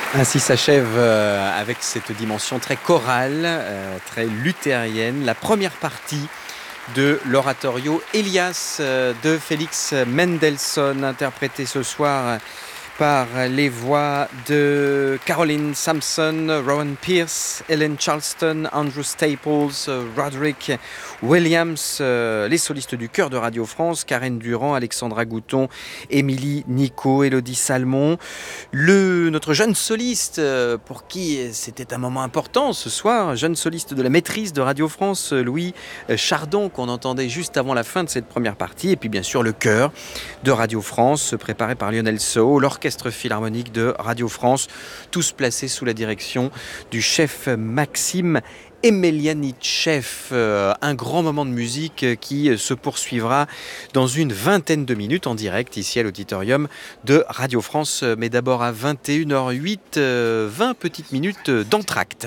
Ainsi s'achève avec cette dimension très chorale, très luthérienne, la première partie de l'oratorio Elias de Félix Mendelssohn, interprété ce soir par les voix de Caroline Sampson, Rowan Pierce, Ellen Charleston, Andrew Staples, Roderick Williams, les solistes du chœur de Radio France, Karen Durand, Alexandra Gouton, Émilie Nico, Élodie Salmon, notre jeune soliste pour qui c'était un moment important ce soir, jeune soliste de la maîtrise de Radio France, Louis Chardon, qu'on entendait juste avant la fin de cette première partie, et puis bien sûr le chœur de Radio France, préparé par Lionel Sceau, l'orchestre philharmonique de Radio France, tous placés sous la direction du chef Maxime Emelianitchev, un grand moment de musique qui se poursuivra dans une vingtaine de minutes en direct ici à l'auditorium de Radio France, mais d'abord à 21h08, 20 petites minutes d'entracte.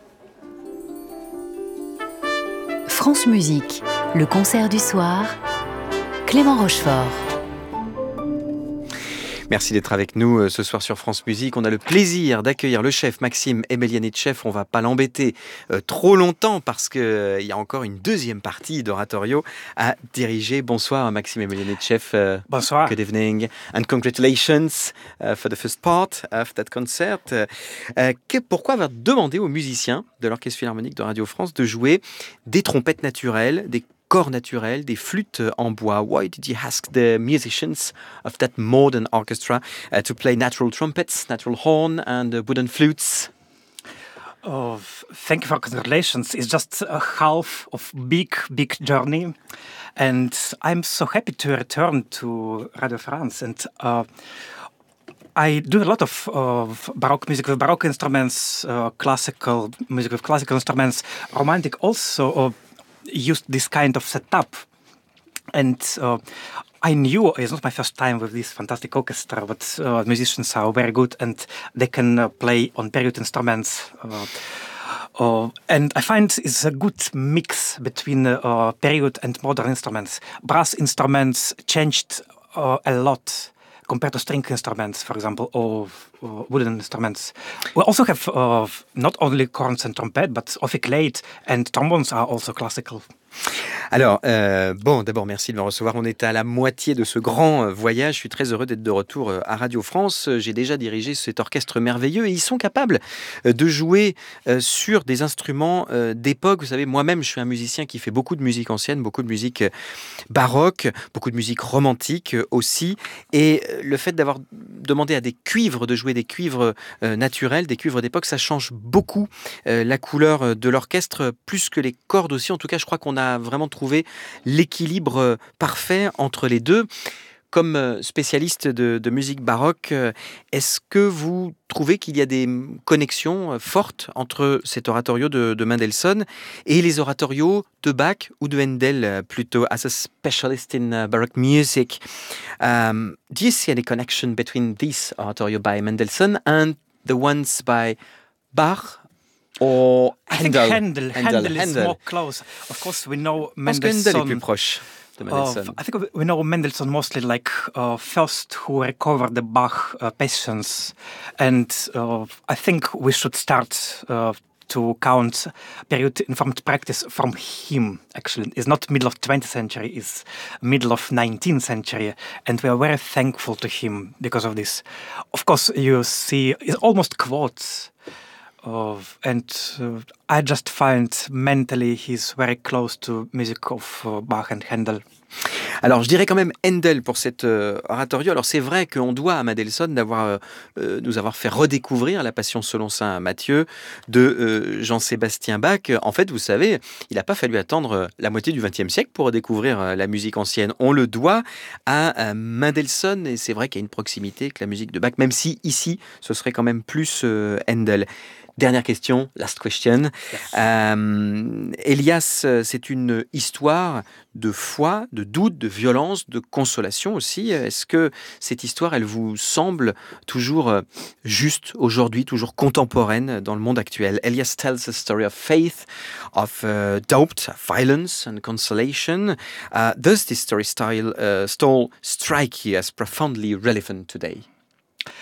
France Musique, le concert du soir, Clément Rochefort. Merci d'être avec nous ce soir sur France Musique. On a le plaisir d'accueillir le chef Maxime Emelianitchev. On ne va pas l'embêter trop longtemps parce qu'il y a encore une deuxième partie d'oratorio à diriger. Bonsoir Maxime Emelianitchev. Bonsoir. Good evening and congratulations for the first part of that concert. Pourquoi avoir demandé aux musiciens de l'Orchestre Philharmonique de Radio France de jouer des trompettes naturelles, des corps naturels, des flûtes en bois? Why did you ask the musicians of that modern orchestra to play natural trumpets, natural horn and wooden flutes? Oh, thank you for congratulations. It's just a half of big journey. And I'm so happy to return to Radio France. And I do a lot of Baroque music with Baroque instruments, classical music with classical instruments, romantic also used this kind of setup. And I knew it's not my first time with this fantastic orchestra, but musicians are very good and they can play on period instruments. And I find it's a good mix between period and modern instruments. Brass instruments changed a lot compared to string instruments, for example, or wooden instruments. We also have not only corns and trumpet, but ophicleide and trombones are also classical. Alors, d'abord, merci de me recevoir. On est à la moitié de ce grand voyage. Je suis très heureux d'être de retour à Radio France. J'ai déjà dirigé cet orchestre merveilleux et ils sont capables de jouer sur des instruments d'époque. Vous savez, moi-même, je suis un musicien qui fait beaucoup de musique ancienne, beaucoup de musique baroque, beaucoup de musique romantique aussi. Et le fait d'avoir demandé à des cuivres de jouer des cuivres naturels, des cuivres d'époque, ça change beaucoup la couleur de l'orchestre, plus que les cordes aussi. En tout cas, je crois qu'on a vraiment trouvé l'équilibre parfait entre les deux. Comme spécialiste de musique baroque, est-ce que vous trouvez qu'il y a des connexions fortes entre cet oratorio de Mendelssohn et les oratorios de Bach ou de Handel plutôt, as a specialist in Baroque music? Do you see any connection between this oratorio by Mendelssohn and the ones by Bach? Or Handel? Handel is more close. Of course, we know Mendelssohn. Parce que Handel est plus proche de Mendelssohn. I think we know Mendelssohn mostly like first who recovered the Bach Passions, and I think we should start to count period-informed practice from him. Actually, it's not middle of 20th century; it's middle of 19th century, and we are very thankful to him because of this. Of course, you see, it's almost quotes. I just find mentally he's very close to music of Bach and Handel. Alors, je dirais quand même Handel pour cet oratorio. Alors, c'est vrai qu'on doit à Mendelssohn nous avoir fait redécouvrir la Passion selon saint Matthieu de Jean-Sébastien Bach. En fait, vous savez, il n'a pas fallu attendre la moitié du XXe siècle pour redécouvrir la musique ancienne. On le doit à Mendelssohn, et c'est vrai qu'il y a une proximité avec la musique de Bach, même si ici, ce serait quand même plus Handel. Dernière question, last question. Yes. Elias, c'est une histoire de foi, de doute, de violence, de consolation aussi. Est-ce que cette histoire, elle vous semble toujours juste aujourd'hui, toujours contemporaine dans le monde actuel? Elias tells a story of faith, of doubt, violence and consolation. Does this story still strike you as profoundly relevant today?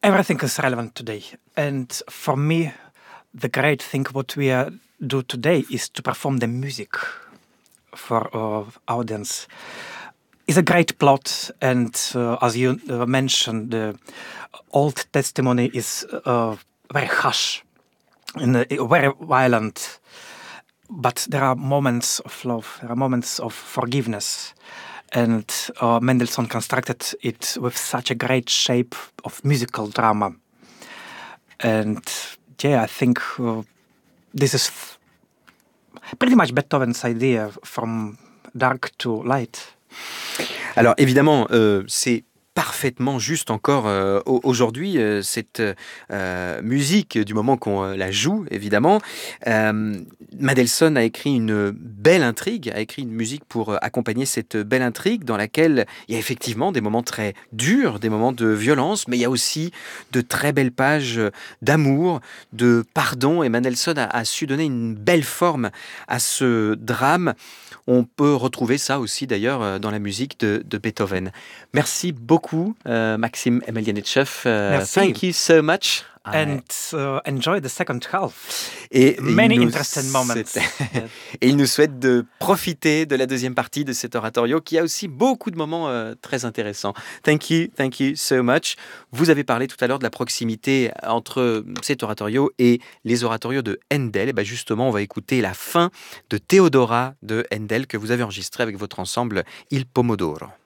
everything is relevant today. And for me, the great thing what we do today is to perform the music for our audience. It's a great plot, and as you mentioned, the Old Testimony is very harsh and very violent. But there are moments of love, there are moments of forgiveness. And Mendelssohn constructed it with such a great shape of musical drama. And I think this is pretty much Beethoven's idea, from dark to light. Alors évidemment, c'est parfaitement juste encore aujourd'hui, cette musique, du moment qu'on la joue, évidemment. Mendelssohn a écrit une belle intrigue, a écrit une musique pour accompagner cette belle intrigue dans laquelle il y a effectivement des moments très durs, des moments de violence, mais il y a aussi de très belles pages d'amour, de pardon, et Mendelssohn a su donner une belle forme à ce drame. On peut retrouver ça aussi d'ailleurs dans la musique de Beethoven. Merci beaucoup, Maxime Emelianitchev. Thank you so much. And enjoy the second half. Et Many interesting moments. Et il nous souhaite de profiter de la deuxième partie de cet oratorio qui a aussi beaucoup de moments très intéressants. Thank you so much. Vous avez parlé tout à l'heure de la proximité entre cet oratorio et les oratorios de Handel. Et bien justement, on va écouter la fin de Théodora de Handel que vous avez enregistré avec votre ensemble Il Pomodoro.